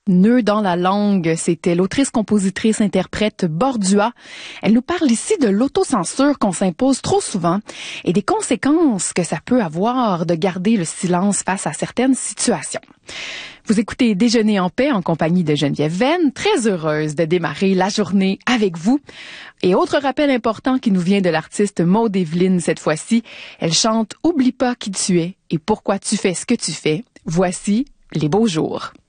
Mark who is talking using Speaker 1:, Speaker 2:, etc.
Speaker 1: Nœud dans la langue, c'était l'autrice, compositrice, interprète Bordua. Elle nous parle ici de l'autocensure qu'on s'impose trop souvent et des conséquences que ça peut avoir de garder le silence face à certaines situations. Vous écoutez Déjeuner en paix en compagnie de Geneviève Venn, très heureuse de démarrer la journée avec vous. Et autre rappel important qui nous vient de l'artiste Maud Evelyne cette fois-ci, elle chante « Oublie pas qui tu es et pourquoi tu fais ce que tu fais ». Voici Les beaux jours.